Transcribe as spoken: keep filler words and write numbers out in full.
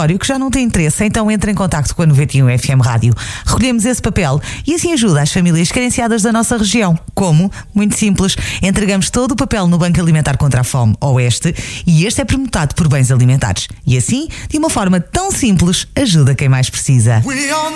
que já não tem interesse, então entre em contacto com a noventa e um F M Rádio. Recolhemos esse papel e assim ajuda as famílias carenciadas da nossa região. Como? Muito simples. Entregamos todo o papel no Banco Alimentar contra a Fome, Oeste, e este é permutado por bens alimentares. E assim, de uma forma tão simples, ajuda quem mais precisa.